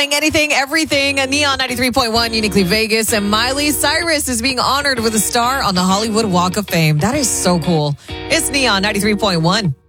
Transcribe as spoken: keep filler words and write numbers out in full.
Playing anything, everything. Neon ninety-three point one, Uniquely Vegas. And Miley Cyrus is being honored with a star on the Hollywood Walk of Fame. That is so cool. It's Neon ninety-three point one.